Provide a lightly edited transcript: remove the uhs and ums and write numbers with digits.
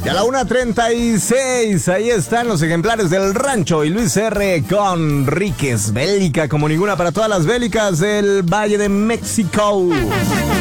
Y a la 1:36, ahí están los ejemplares del Rancho y Luis R. Conríquez. Bélica como ninguna para todas las bélicas del Valle de México.